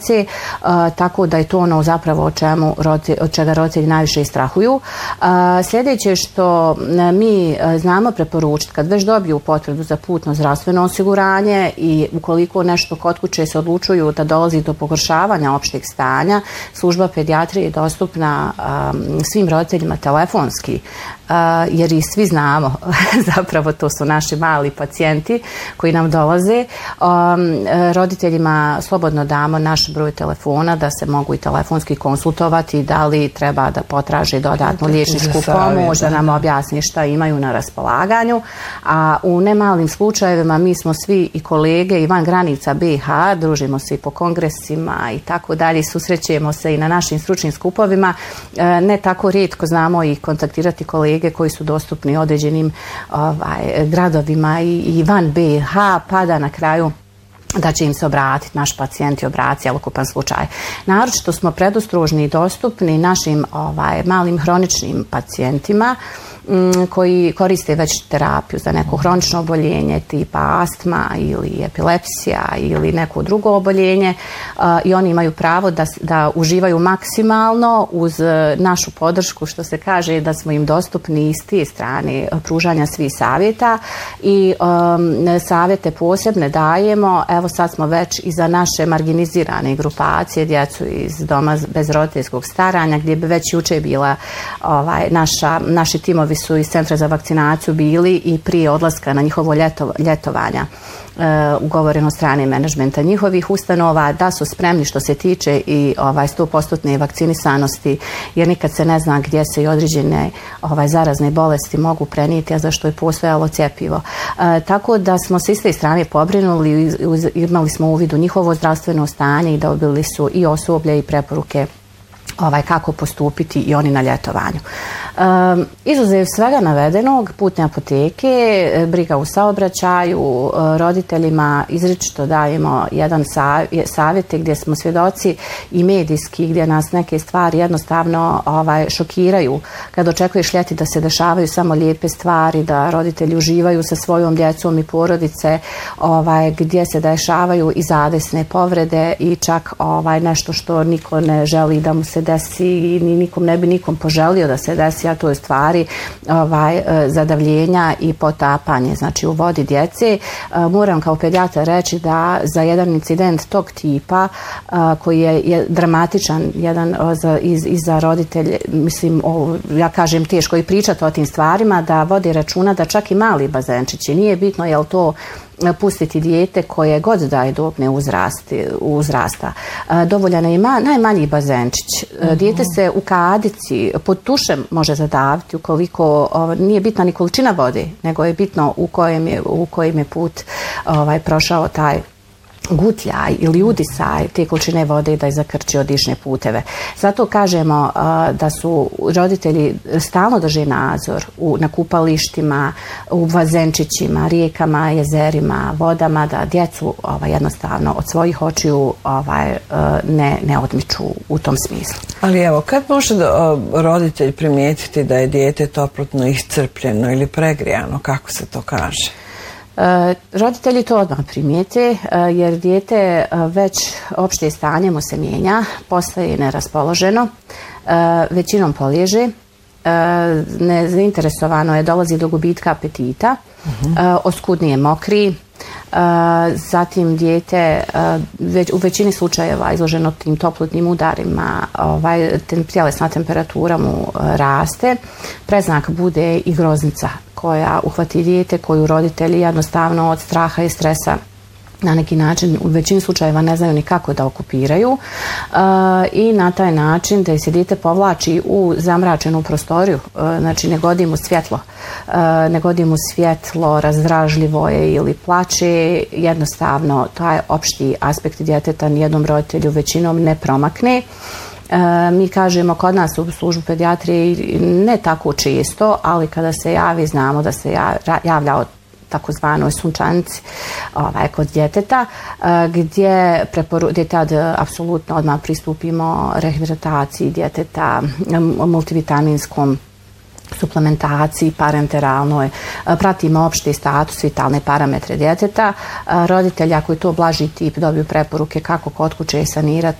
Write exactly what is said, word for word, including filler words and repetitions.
djece, tako da je to ono zapravo o čemu, od čega roditelji najviše strahuju. Sljedeće što mi znamo preporučiti, kad već dobiju potvrdu za putno zdravstveno osiguranje i ukoliko nešto kod kuće se odlučuju da dolazi do pogoršavanja opšteg stanja, služba pedijatrije je dostupna svim roditeljima telefonski, jer i svi znamo, zapravo to su naši mali pacijenti koji nam dolaze. Roditeljima slobodno damo naš broj telefona da se mogu i telefonski konsultovati, da li treba da potraže dodatnu liječničku pomoć, da nam objasni šta imaju na raspolaganju. A u nemalim slučajevima mi smo svi i kolege i van granica B i H, družimo se i po kongresima i tako dalje, susrećemo se i na našim stručnim skupovima. Ne tako rijetko znamo i kontaktirati kolege koji su dostupni određenim ovaj, gradovima i, i van B i H, pa da na kraju da će im se obratiti naš pacijent i obrati cjelokupan slučaj. Naročito smo predostrožni i dostupni našim ovaj, malim hroničnim pacijentima koji koriste već terapiju za neko hronično oboljenje tipa astma ili epilepsija ili neko drugo oboljenje i oni imaju pravo da, da uživaju maksimalno uz našu podršku, što se kaže da smo im dostupni iz te strane pružanja svih savjeta i um, savjete posebne dajemo. Evo sad smo već i za naše marginizirane grupacije, djecu iz doma bez roditeljskog staranja, gdje bi već juče bila ovaj, naša, naši timovi su iz centra za vakcinaciju bili i prije odlaska na njihovo ljeto, ljetovanja e, ugovoreno strane menadžmenta njihovih ustanova, da su spremni što se tiče i ovaj, sto posto vakcinisanosti, jer nikad se ne zna gdje se i određene ovaj, zarazne bolesti mogu prenijeti, a zašto je postojalo cjepivo. E, tako da smo s iste strane pobrinuli, imali smo uvid u njihovo zdravstveno stanje i dobili su i osoblje i preporuke ovaj, kako postupiti i oni na ljetovanju. Um, izuzev svega navedenog, putne apoteke, briga u saobraćaju, roditeljima izričito dajemo jedan savjet gdje smo svjedoci i medijski, gdje nas neke stvari jednostavno ovaj, šokiraju. Kad očekuješ ljeti da se dešavaju samo lijepe stvari, da roditelji uživaju sa svojom djecom i porodice, ovaj, gdje se dešavaju i zadesne povrede i čak ovaj, nešto što niko ne želi da mu se desi i nikom ne bi nikom poželio da se desi, a to je stvari ovaj, zadavljenja i potapanje, znači u vodi djece. Moram kao pedijatar reći da za jedan incident tog tipa koji je, je dramatičan jedan za, iz, iz za roditelje, mislim, o, ja kažem teško i pričati o tim stvarima, da vodi računa da čak i mali bazenčići, nije bitno je li to pustiti dijete koje god da je dobne uzrasti, uzrasta. Dovoljan je ima najmanji bazenčić. Uh-huh. Dijete se u kadici pod tušem može zadaviti ukoliko nije bitna ni količina vode, nego je bitno u kojem je, u kojem je put ovaj, prošao taj gutljaj ili udisaj te količine vode da je zakrčio dišne puteve. Zato kažemo uh, da su roditelji stalno drže nadzor u, na kupalištima, u bazenčićima, rijekama, jezerima, vodama, da djecu ovaj, jednostavno od svojih očiju ovaj, uh, ne, ne odmiču u tom smislu. Ali evo, kad može da, uh, roditelj primijetiti da je dijete toplotno iscrpljeno ili pregrijano, kako se to kaže? E, roditelji to odmah primijete, e, jer dijete e, već opšte stanje mu se mijenja, postaje neraspoloženo, e, većinom poliježe, e, nezainteresovano je, dolazi do gubitka apetita, uh-huh. e, oskudnije mokri, Uh, zatim dijete uh, već, u većini slučajeva izloženo tim toplotnim udarima, ovaj, tem, tjelesna temperatura mu uh, raste, preznak bude i groznica koja uhvati dijete, koju roditelji jednostavno od straha i stresa na neki način u većini slučajeva ne znaju ni kako da okupiraju uh, i na taj način da se dijete povlači u zamračenu prostoriju, uh, znači ne godi mu svjetlo, uh, ne godi mu svjetlo, razdražljivo je ili plače, jednostavno taj opšti aspekt djeteta nijednom roditelju većinom ne promakne. Uh, mi kažemo kod nas u službu pedijatrije ne tako često, ali kada se javi znamo da se javlja od takozvanoj sunčanici ovaj, kod djeteta, gdje, preporu, gdje tad apsolutno odmah pristupimo rehidrataciji djeteta, multivitaminskom suplementaciji, parenteralnoj, pratimo opšte status, vitalne parametre djeteta. Roditelji, ako je to blaži tip, dobiju preporuke kako kod kuće sanirati